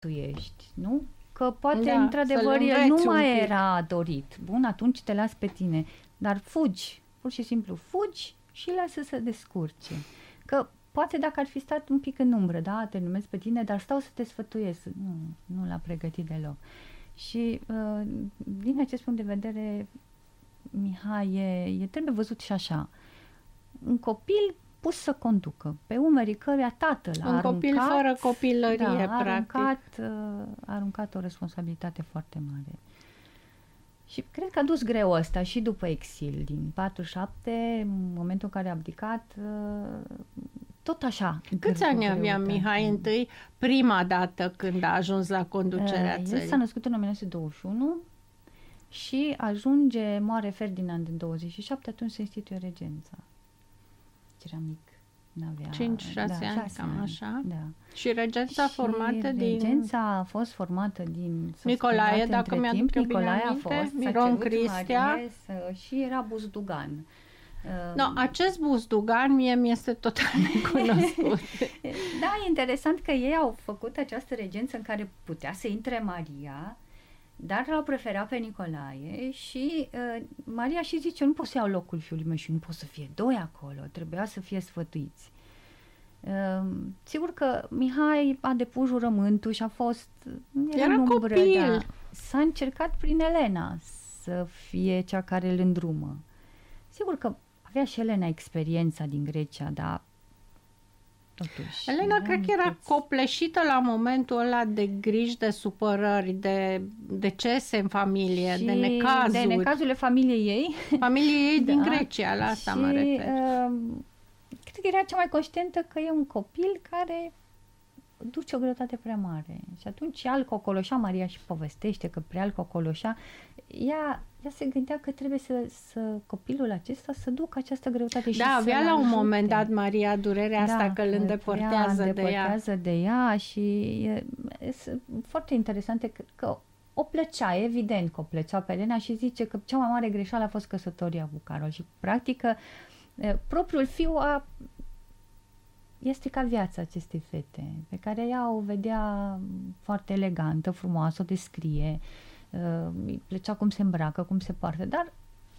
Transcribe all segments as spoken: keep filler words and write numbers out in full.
tu ești, nu? Că poate, da, într-adevăr, el nu mai era dorit. Bun, atunci te las pe tine. Dar fugi, pur și simplu fugi și lasă să se descurce. Că poate dacă ar fi stat un pic în umbră, da, te numesc pe tine, dar stau să te sfătuiesc. Nu, nu l-a pregătit deloc. Și uh, din acest punct de vedere, Mihai e, e trebuie văzut și așa. Un copil pus să conducă, pe umerii căruia tatăl a un aruncat... Un copil fără copilărie, da, a practic. aruncat, a aruncat o responsabilitate foarte mare. Și cred că a dus greu ăsta și după exil, din patruzeci și șapte, în momentul în care a abdicat, tot așa. Câți ani avea Mihai întâi, prima dată când a ajuns la conducerea uh, țării? El s-a născut în o mie nouă sute douăzeci și unu și ajunge, moare Ferdinand în douăzeci și șapte, atunci se instituie regența. Era mic. N-avea, cinci șase da, ani, cam ani, așa. Da. Și regența și formată din... Regența a fost formată din... Nicolae, dacă mi-aduc eu bine Nicolae aminte, a fost, Miron Cristea. Și era Buzdugan. No, acest Buzdugan mie mi-este total necunoscut. Da, e interesant că ei au făcut această regență în care putea să intre Maria, dar l-au preferat pe Nicolae și uh, Maria și zice, eu nu pot să iau locul fiului meu și nu pot să fie doi acolo, trebuia să fie sfătuiți. Uh, sigur că Mihai a depus jurământul și a fost... Era, era umbră, copil. Da. S-a încercat prin Elena să fie cea care îl îndrumă. Sigur că avea și Elena experiența din Grecia, dar totuși... Elena cred că era copleșită la momentul ăla de griji, de supărări, de decese în familie, și de necazuri. De necazurile familiei ei. Familiei ei din da. Grecia, la asta și, mă refer. Uh, cred că era cea mai conștientă că e un copil care duce o greutate prea mare. Și atunci ea îl cocoloșea, Maria și povestește că prea îl cocoloșea, ea, ea se gândea că trebuie să, să copilul acesta să ducă această greutate da, și avea să la un ajute. moment dat Maria durerea da, asta că îl îndepărtează, îndepărtează de ea. de ea și e, e, e foarte interesante că, că o plăcea, evident că o plăcea pe Elena și zice că cea mai mare greșeală a fost căsătoria cu Carol și practic e, propriul fiu a este ca viața acestei fete, pe care ea o vedea foarte elegantă, frumoasă, o descrie, uh, îi plăcea cum se îmbracă, cum se poartă, dar...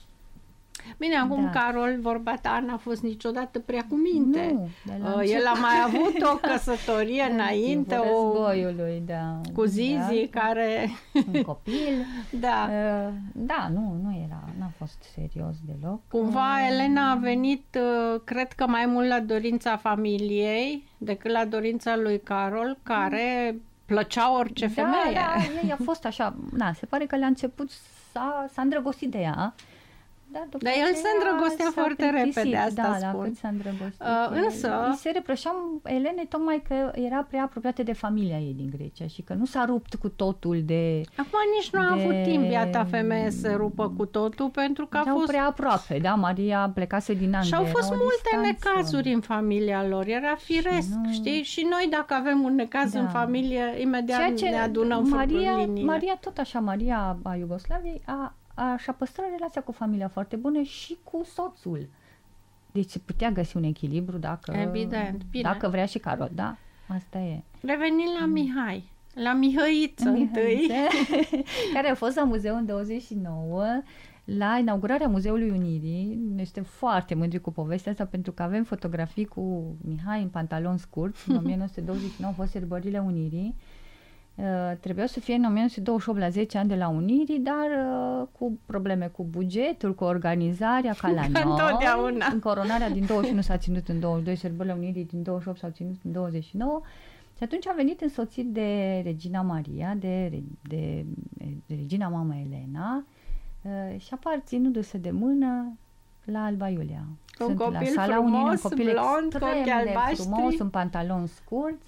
Bine, acum da. Carol, vorba ta, n-a fost niciodată prea cu minte. Nu, uh, el a mai avut o căsătorie înainte, o... războiului, da. Cu Zizi, da, care... Un copil. Da. Uh, da, nu, nu era, n-a fost serios deloc. Cumva uh, Elena a venit, uh, cred că mai mult la dorința familiei decât la dorința lui Carol, care plăcea orice da, femeie. Da, ei a fost așa, da, se pare că la început s-a, s-a îndrăgostit de ea. Dar, Dar el se îndrăgostea foarte repede, asta da, spun. La cât s-a îndrăgostit. Uh, însă... Îi se reproșeam Elenei tocmai că era prea apropiată de familia ei din Grecia și că nu s-a rupt cu totul de... Acum nici nu a de... avut timp biata femeie să se rupă cu totul, pentru că a Erau fost... prea aproape, da, Maria plecase din Anglia. Și au fost multe distanță. necazuri în familia lor, era firesc, nu... știi? Și noi dacă avem un necaz da. în familie, imediat ne adunăm Maria, liniile. Maria, tot așa, Maria a Iugoslaviei a A, și-a păstrat relația cu familia foarte bună și cu soțul. Deci se putea găsi un echilibru dacă, evident, bine. Dacă vrea și Carol, da? Asta e. Revenind la Mihai, la Mihăiță întâi. Care a fost la muzeu în douăzeci și nouă, la inaugurarea Muzeului Unirii. Noi suntem foarte mândri cu povestea asta pentru că avem fotografii cu Mihai în pantaloni scurți. În o mie nouă sute douăzeci și nouă au fost sărbările Unirii. Uh, trebuia să fie în o mie nouă sute douăzeci și opt la zece ani de la Unirii, dar uh, cu probleme cu bugetul, cu organizarea, ca la noi. În coronarea din douăzeci și unu s-a ținut în douăzeci și doi, sărbările Unirii din douăzeci și opt s-au ținut în douăzeci și nouă și atunci a venit însoțit de Regina Maria, de, de, de, de Regina Mama Elena uh, și apar ținându-se de mână la Alba Iulia. Un Sunt copil la sala frumos, Unirii, un copil blond, cu ochi albaștri, frumos, în pantaloni scurți,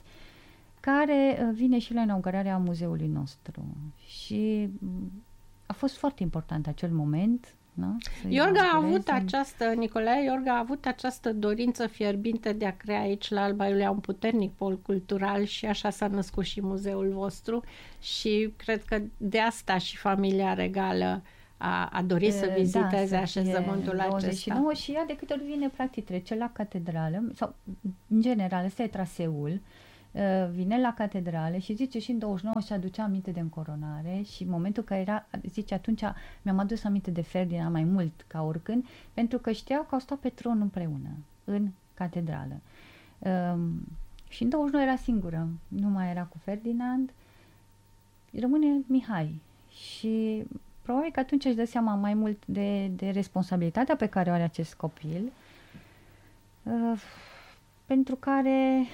care vine și la inaugurarea muzeului nostru. Și a fost foarte important acel moment. Nu? Iorga a avut această, Nicolae Iorga a avut această dorință fierbinte de a crea aici la Alba Iulia un puternic pol cultural și așa s-a născut și muzeul vostru și cred că de asta și familia regală a, a dorit să viziteze da, așezământul acesta. Și ea de câte ori vine practic trece la catedrală sau în general ăsta e traseul. uh, vine la catedrale și zice și în douăzeci și nouă și aducea aminte de încoronare și în momentul că era, zice, atunci mi-am adus aminte de Ferdinand mai mult ca oricând, pentru că știau că au stat pe tron împreună în catedrală. Um, și în douăzeci și nouă era singură, nu mai era cu Ferdinand, rămâne Mihai și probabil că atunci își dă seama mai mult de, de responsabilitatea pe care o are acest copil, uh, pentru care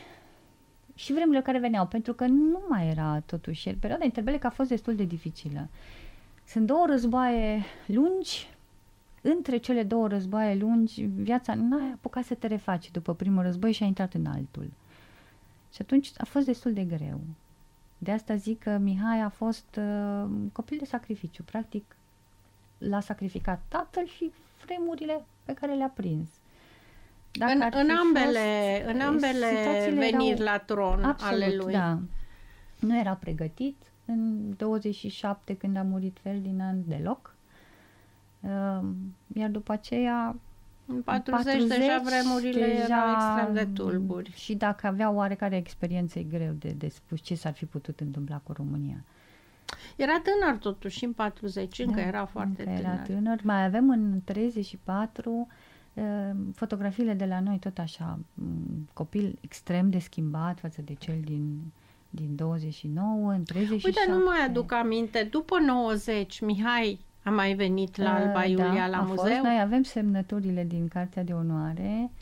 și vremurile care veneau, pentru că nu mai era totuși, perioada interbelică a fost destul de dificilă. Sunt două războaie lungi, între cele două războaie lungi, viața n-a apucat să te refaci după primul război și a intrat în altul. Și atunci a fost destul de greu. De asta zic că Mihai a fost uh, copil de sacrificiu. Practic, l-a sacrificat tatăl și vremurile pe care le-a prins. Dacă în, în ambele, fost, în ambele veniri erau, la tron absolut, ale lui. Da. Nu era pregătit. În douăzeci și șapte, când a murit Ferdinand, deloc. Uh, iar după aceea... În patruzeci, patruzeci deja vremurile deja, erau extrem de tulburi. Și dacă avea oarecare experiență, e greu de, de spus ce s-ar fi putut întâmpla cu România. Era tânăr totuși, în patruzeci, încă da, era foarte încă tânăr. Era tânăr. Mai avem în treizeci și patru uh, fotografiile de la noi, tot așa, um, copil extrem de schimbat față de cel din, din douăzeci și nouă, în treizeci și șapte. Uite, nu mai aduc aminte, după nouăzeci, Mihai a mai venit la Alba Iulia da, la a muzeu? Fost. Noi avem semnăturile din Cartea de Onoare.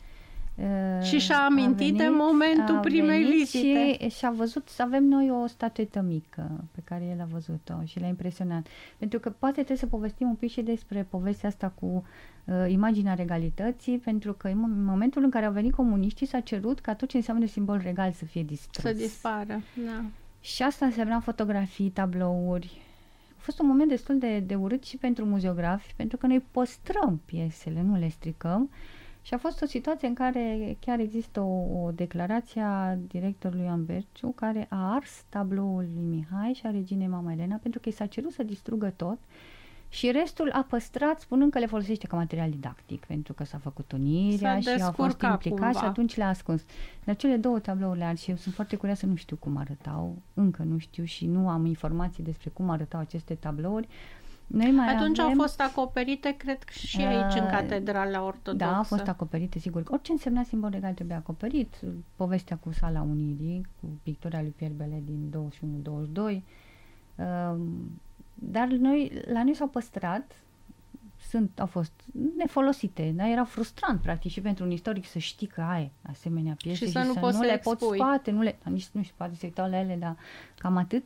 Și și-a amintit de momentul primei vizite. Și, și a văzut să avem noi o statuetă mică pe care el a văzut-o și l-a impresionat. Pentru că poate trebuie să povestim un pic și despre povestea asta cu uh, imaginea regalității, pentru că în momentul în care au venit comuniștii s-a cerut ca tot ce înseamnă simbol regal să fie distrus. Să dispară, da. Și asta însemna fotografii, tablouri. A fost un moment destul de, de urât și pentru muzeografi, pentru că noi păstrăm piesele, nu le stricăm. Și a fost o situație în care chiar există o, o declarație a directorului Ioan Berciu, care a ars tabloul lui Mihai și a reginei Mama Elena, pentru că i s-a cerut să distrugă tot și restul a păstrat, spunând că le folosește ca material didactic, pentru că s-a făcut unirea și a fost implicat și atunci le-a ascuns. Dar cele două tablouri le ars și eu sunt foarte curioasă, nu știu cum arătau, încă nu știu și nu am informații despre cum arătau aceste tablouri. Noi mai Atunci avem, au fost acoperite, cred că și aici, uh, în Catedrala Ortodoxă. Da, au fost acoperite, sigur. Orice însemna simbol regal trebuie acoperit. Povestea cu Sala Unirii, cu pictura lui Pierre Bellet din douăzeci și unu douăzeci și doi. Uh, dar noi, la noi s-au păstrat, sunt, au fost nefolosite, dar era frustrant, practic, și pentru un istoric să știi că ai asemenea piese și, și să nu, să nu le poți scoate, nu le, nici nu știu, poate să uitau la ele, dar cam atât.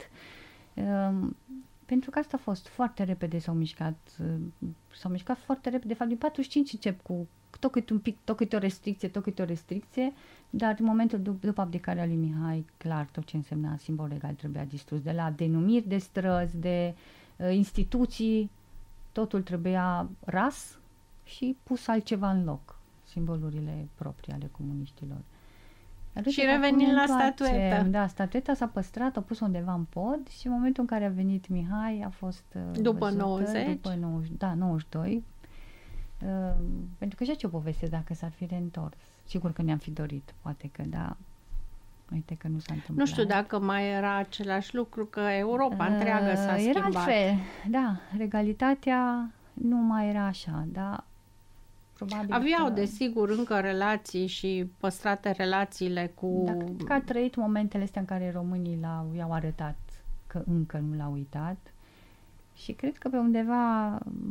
Uh, Pentru că asta a fost, foarte repede s-au mișcat, s-au mișcat foarte repede, de fapt din patruzeci și cinci încep cu tot câte un pic, tot câte o restricție, tot câte o restricție, dar în momentul dup- după abdicarea lui Mihai, clar, tot ce însemna simbol legal trebuia distrus, de la denumiri de străzi, de uh, instituții, totul trebuia ras și pus altceva în loc, simbolurile proprii ale comuniștilor. Și revenind la statuetă. Da, statueta s-a păstrat, a pus undeva în pod și în momentul în care a venit Mihai a fost după văzută, nouăzeci? După nouăzeci, da, nouăzeci și doi. Uh, pentru că și ce o poveste dacă s-ar fi reîntors. Sigur că ne-am fi dorit, poate că da. Uite că nu s-a întâmplat. Nu știu dacă mai era același lucru, că Europa uh, întreagă s-a era schimbat. Altfel, da, regalitatea nu mai era așa, dar probabil aveau, că, desigur, încă relații și păstrate relațiile cu... Da, cred că a trăit momentele astea în care românii l-au, i-au arătat că încă nu l-au uitat și cred că pe undeva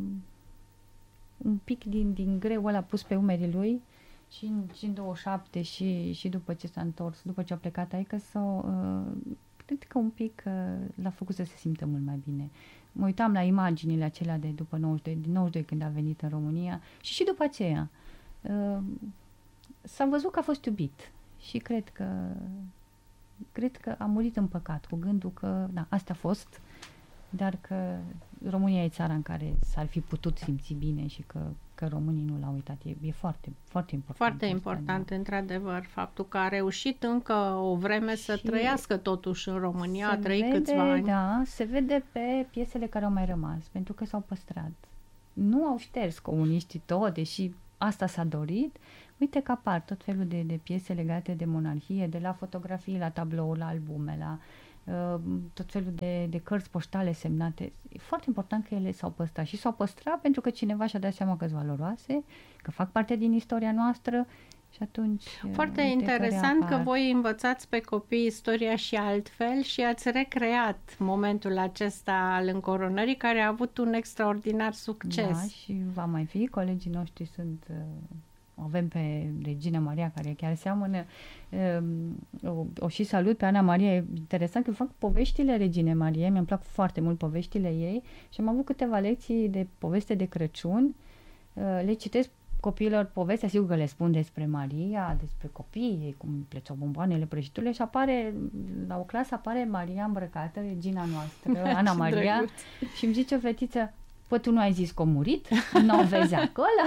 un pic din, din greu ăla pus pe umerii lui și în, și în douăzeci și șapte și, și după ce s-a întors, după ce a plecat aici, să, uh, cred că un pic uh, l-a făcut să se simtă mult mai bine. Mă uitam la imaginile acelea de după nouăzeci și doi, din nouăzeci și doi când a venit în România și și după aceea. Uh, s-a văzut că a fost iubit și cred că cred că a murit în păcat cu gândul că, da, asta a fost, dar că România e țara în care s-ar fi putut simți bine și că, că românii nu l-au uitat. E, e foarte, foarte important. Foarte important, da. Într-adevăr, faptul că a reușit încă o vreme să și trăiască totuși în România, a trăit vede, câțiva ani. Da, se vede pe piesele care au mai rămas, pentru că s-au păstrat. Nu au șters comuniștii tot, deși asta s-a dorit. uite că apar tot felul de, de piese legate de monarhie, de la fotografii, la tablouri, la albume, la uh, tot felul de, de cărți poștale semnate. E foarte important că ele s-au păstrat și s-au păstrat pentru că cineva și-a dat seama că sunt valoroase, că fac parte din istoria noastră. Și atunci, foarte interesant că, că voi învățați pe copii istoria și altfel și ați recreat momentul acesta al încoronării, care a avut un extraordinar succes. Da, și va mai fi. Colegii noștri sunt... avem pe Regina Maria, care chiar seamănă. O, o și salut pe Ana Maria. E interesant că fac poveștile Regine Marie. Mi-am plac foarte mult poveștile ei și am avut câteva lecții de poveste de Crăciun. Le citesc copiilor povestea, sigur că le spun despre Maria, despre copii, cum pleceau bomboanele, prăjiturile și apare, la o clasă apare Maria îmbrăcată, regina noastră, Ana Maria, drăguț. Și îmi zice o fetiță, păi tu nu ai zis că a murit? Nu o vezi acolo?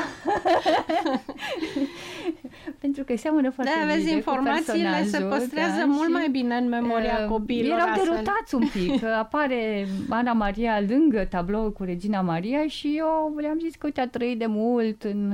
Pentru că seamănă foarte bine. Da, vezi, informațiile se păstrează da? mult mai bine în memoria uh, copiilor. Erau derutați un pic, că apare Ana Maria lângă tabloul cu Regina Maria și eu le-am zis că uite, a trăit de mult în...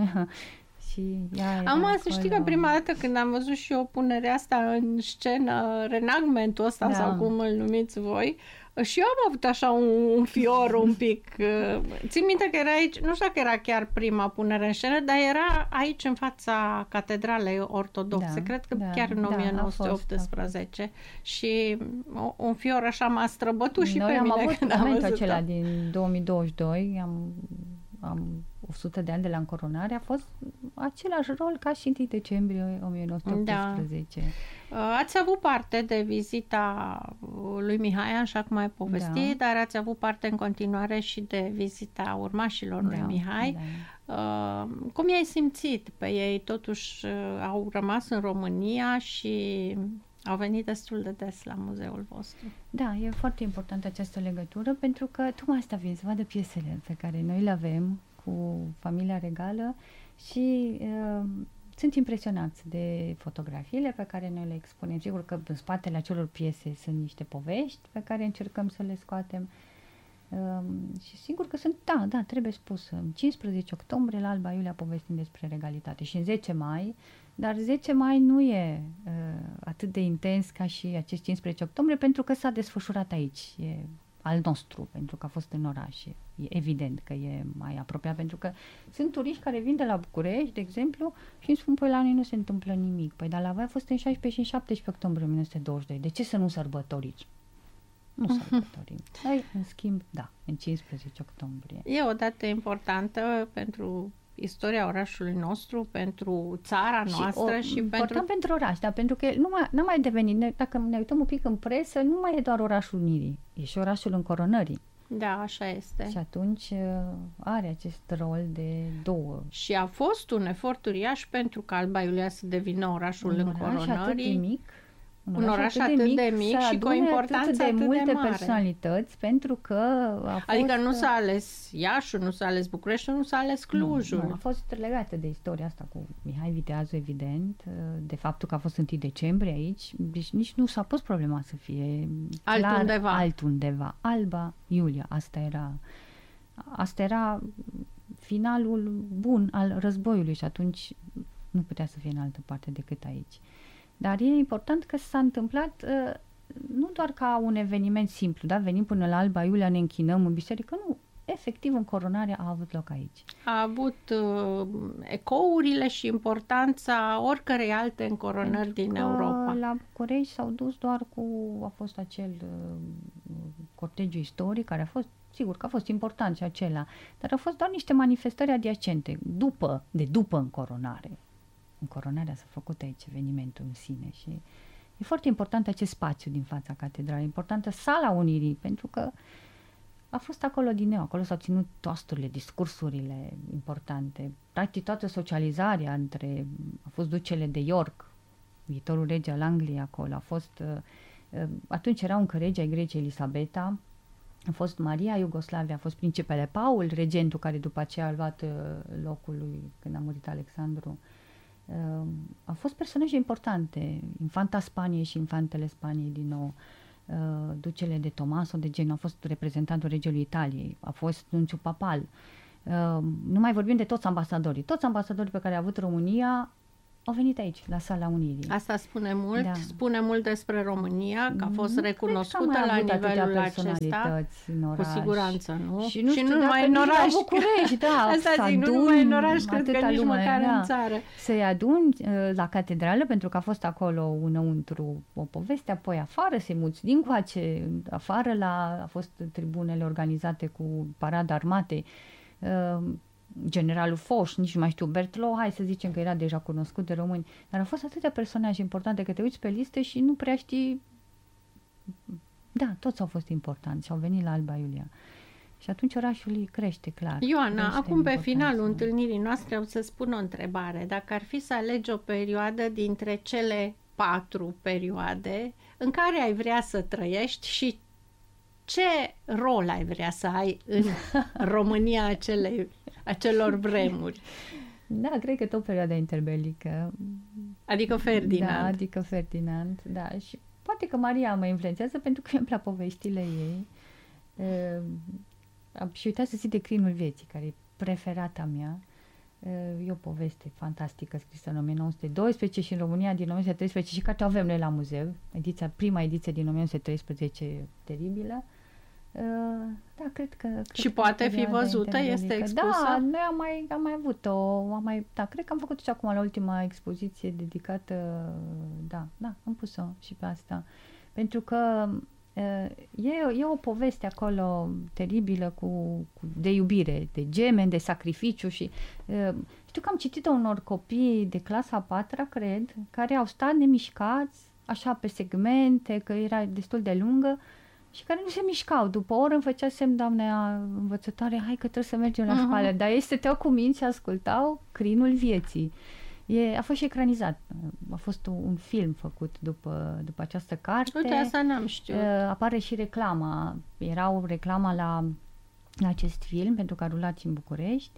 Și Am să știi că prima dată când am văzut și eu punerea asta în scenă, renagmentul ăsta da. sau cum îl numiți voi, și eu am avut așa un, un fior un pic. Țin minte că era aici, nu știu dacă era chiar prima punere în scenă, dar era aici în fața Catedralei Ortodoxe, da, cred că da, chiar în da, o mie nouă sute optsprezece a fost. Și un fior așa m-a străbătut și Noi pe am mine avut când am momentul văzut acela din două mii douăzeci și doi, am, am o sută de ani de la încoronare, a fost același rol ca și întâi decembrie o mie nouă sute optsprezece. Da. Ați avut parte de vizita lui Mihai, așa cum ai povestit, da. dar ați avut parte în continuare și de vizita urmașilor da, lui Mihai. Da. Uh, cum i-ai simțit pe ei? Totuși uh, au rămas în România și au venit destul de des la muzeul vostru. Da, e foarte importantă această legătură, pentru că tocmai asta vin să vadă piesele pe care noi le avem cu familia regală și uh, sunt impresionați de fotografiile pe care noi le expunem. Sigur că în spatele acelor piese sunt niște povești pe care încercăm să le scoatem uh, și sigur că sunt, da, da, trebuie spus, în cincisprezece octombrie la Alba Iulia povestim despre regalitate și în zece mai, dar zece mai nu e uh, atât de intens ca și acest cincisprezece octombrie pentru că s-a desfășurat aici, e al nostru, pentru că a fost în oraș. E evident că e mai apropiat, pentru că sunt turiști care vin de la București, de exemplu, și îmi spun, păi la noi nu se întâmplă nimic. Păi dar la voi a fost în șaisprezece și în șaptesprezece octombrie o mie nouă sute douăzeci și doi. De ce să nu sărbătoriți? Nu sărbătorim. Noi, în schimb, da, în cincisprezece octombrie. E o dată importantă pentru istoria orașului nostru, pentru țara noastră și, și o, pentru... pentru... pentru oraș, da, pentru că nu mai, n-a mai devenit, ne, dacă ne uităm un pic în presă, nu mai e doar orașul Unirii, e și orașul încoronării. Da, așa este. Și atunci are acest rol de două. Și a fost un efort uriaș pentru ca Alba Iulia să devină orașul un încoronării. Oraș atât de mic. Un, un oraș atât de mic, de mic și cu o importanță atât de, atât multe de mare. Personalități, pentru că a fost... Adică nu s-a ales Iașul, nu s-a ales Bucureștiul, nu s-a ales Clujul. Nu, nu, a fost legată de istoria asta cu Mihai Viteazu, evident, de faptul că a fost întâi decembrie aici, deci nici nu s-a pus problema să fie altundeva. Clar, altundeva. Alba Iulia, asta era, asta era finalul bun al războiului și atunci nu putea să fie în altă parte decât aici. Dar e important că s-a întâmplat uh, nu doar ca un eveniment simplu, da? Venim până la Alba Iulia, ne închinăm în biserică, nu. Efectiv, încoronarea a avut loc aici. A avut uh, ecourile și importanța oricărei alte încoronări Pentru din Europa. La București s-au dus doar cu, a fost acel uh, cortegiu istoric, care a fost, sigur că a fost important și acela, dar au fost doar niște manifestări adiacente, după, de după încoronare. Încoronarea s-a făcut aici, evenimentul în sine și e foarte important acest spațiu din fața catedralei, importantă Sala Unirii, pentru că a fost acolo din nou, acolo s-au ținut toasturile, discursurile importante, practic toată socializarea între, a fost ducele de York, viitorul rege al Angliei acolo, a fost, atunci era încă regea Greciei Elisabeta, a fost Maria Iugoslavia, a fost principele Paul, regentul care după aceea a luat locul lui când a murit Alexandru. Uh, au fost personaje importante, infanta Spaniei și infantele Spaniei din nou, uh, ducele de Tomaso de Genoa, a fost reprezentantul regelui Italiei, a fost nunțiul papal. Uh, nu mai vorbim de toți ambasadorii. Toți ambasadorii pe care a avut România au venit aici, la Sala Unirii. Asta spune mult, da. spune mult despre România, că a fost nu recunoscută la nivelul acesta. În oraș. Cu siguranță, nu? Și nu, și știu, nu numai în oraș. București, da. Asta zic, nu numai în oraș, cred că nici lume, măcar da. în țară. Să-i aduni la catedrală, pentru că a fost acolo înăuntru o poveste, apoi afară, să-i muți dincoace, afară la, a fost tribunele organizate cu parada armatei. Generalul Foș, nici nu mai știu, Bertlo, hai să zicem că era deja cunoscut de români, dar au fost atâtea personaje importante că te uiți pe listă și nu prea știi. Da, toți au fost importanți și au venit la Alba Iulia. Și atunci orașul îi crește, clar. Ioana, acum pe finalul întâlnirii noastre o să spun o întrebare. Dacă ar fi să alegi o perioadă dintre cele patru perioade, în care ai vrea să trăiești și ce rol ai vrea să ai în România acelei, acelor vremuri? Da, cred că tot perioada interbelică. Adică Ferdinand. Da, adică Ferdinand, da. Și poate că Maria mă influențează pentru că îmi plac poveștile ei. Uh, am și uitat să zic de Crinul vieții, care e preferata mea. Uh, e o poveste fantastică scrisă în o mie nouă sute doisprezece și în România din o mie nouă sute treisprezece și care o avem noi la muzeu. Ediția, prima ediție din o mie nouă sute treisprezece, teribilă. Uh, da, cred că... Cred și poate fi văzută, este expusă? Da, noi am mai, am mai avut-o, am mai, da, cred că am făcut și acum la ultima expoziție dedicată, da, da, am pus-o și pe asta. Pentru că uh, e, e o poveste acolo teribilă cu, cu, de iubire, de gemeni, de sacrificiu și uh, știu că am citit-o unor copii de clasa a patra, cred, care au stat nemișcați, așa pe segmente, că era destul de lungă, și care nu se mișcau. După o oră îmi făcea semn doamnea învățătoare, hai că trebuie să mergem la uh-huh. școală. Dar ei stăteau cu minți și ascultau Crinul vieții. E, a fost și ecranizat. A fost un film făcut după, după această carte. Uite, asta n-am știut. Apare și reclama. Era o reclamă la, la acest film, pentru că a rulat și în București.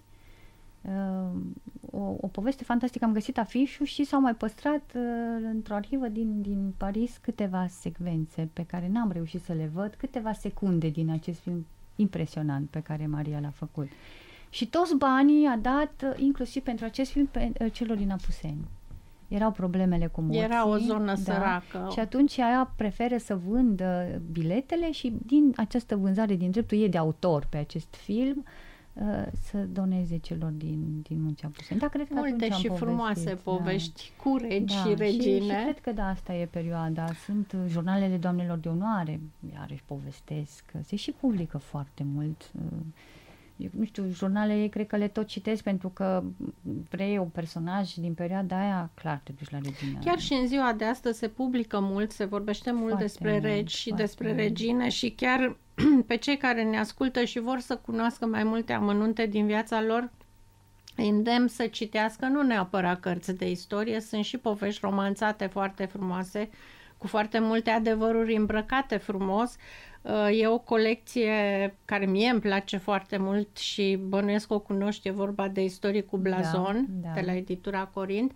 O, o poveste fantastică. Am găsit afișul și s-au mai păstrat uh, într-o arhivă din, din Paris câteva secvențe pe care n-am reușit să le văd, câteva secunde din acest film impresionant pe care Maria l-a făcut. Și toți banii a dat uh, inclusiv pentru acest film pe, uh, celor din Apuseni. Erau problemele cu morții. Era o zonă da, săracă. Și atunci aia preferă să vândă biletele și din această vânzare, din dreptul ei de autor pe acest film, să doneze celor din, din Munții Apuseni. Da, cred că multe și frumoase da. Povești cu regi da, și regine. Și, și cred că da, asta e perioada. Sunt jurnalele doamnelor de onoare, iarăși povestesc, se și publică foarte mult. Eu, nu știu, jurnalele ei cred că le tot citesc pentru că vrei un personaj din perioada aia, clar te duci la regine. Chiar și în ziua de astăzi se publică mult, se vorbește mult foarte despre mult, regi și despre mult. regine și chiar pe cei care ne ascultă și vor să cunoască mai multe amănunte din viața lor, îndemn să citească nu neapărat cărți de istorie, sunt și povești romanțate foarte frumoase, cu foarte multe adevăruri îmbrăcate frumos. E o colecție care mie îmi place foarte mult și bănuiesc o cunoști, e vorba de Istorii cu blazon, da, da. de la editura Corint,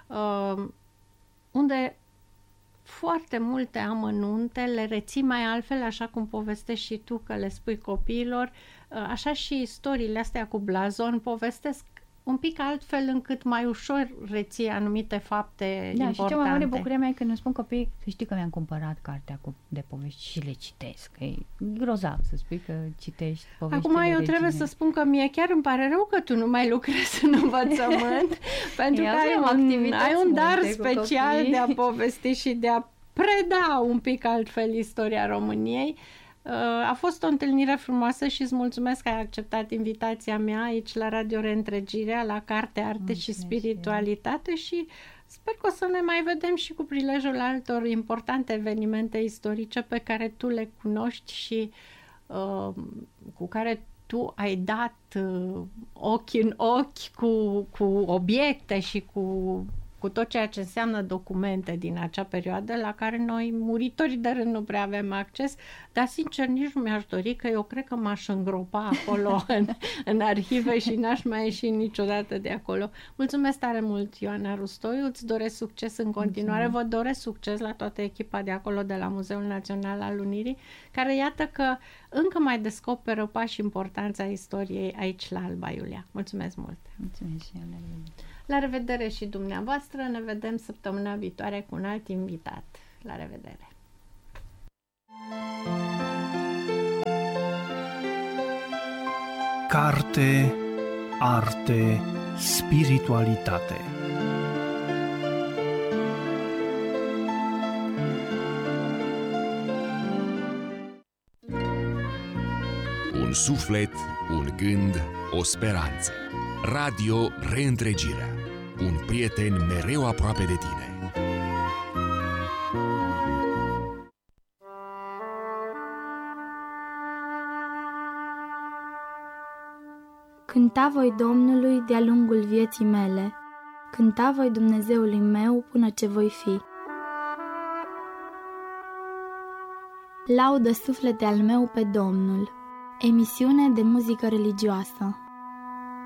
unde foarte multe amănunte le reții mai altfel, așa cum povestești și tu că le spui copiilor, așa și istoriile astea cu blazon povestesc un pic altfel încât mai ușor reții anumite fapte da, importante. Și cea mai mare bucurie mea e când îmi spun copii, să știi că mi-am cumpărat cartea cu, de povești și le citesc. E grozav să spui că citești poveștile Acum eu regine. trebuie să spun că mie chiar îmi pare rău că tu nu mai lucrezi în învățământ pentru că ai un, ai un dar special de a povesti și de a preda un pic altfel istoria României. A fost o întâlnire frumoasă și îți mulțumesc că ai acceptat invitația mea aici la Radio Reîntregirea, la Carte, Arte mulțumesc și Spiritualitate și sper că o să ne mai vedem și cu prilejul altor importante evenimente istorice pe care tu le cunoști și uh, cu care tu ai dat uh, ochi în ochi cu, cu obiecte și cu cu tot ceea ce înseamnă documente din acea perioadă la care noi, muritorii de rând, nu prea avem acces, dar sincer nici nu mi-aș dori, că eu cred că m-aș îngropa acolo în, în arhive și n-aș mai ieși niciodată de acolo. Mulțumesc tare mult, Ioana Rustoiu, îți doresc succes în continuare, mulțumesc. Vă doresc succes la toată echipa de acolo, de la Muzeul Național al Unirii, care iată că încă mai descoperă pași importanța istoriei aici la Alba Iulia. Mulțumesc mult! Mulțumesc și eu, La revedere și dumneavoastră, ne vedem săptămâna viitoare cu un alt invitat. La revedere! Carte, arte, spiritualitate. Un suflet, un gând, o speranță. Radio Reîntregirea. Un prieten mereu aproape de tine. Cânta voi Domnului de-a lungul vieții mele, cânta voi Dumnezeului meu până ce voi fi. Laudă suflete al meu pe Domnul. Emisiune de muzică religioasă.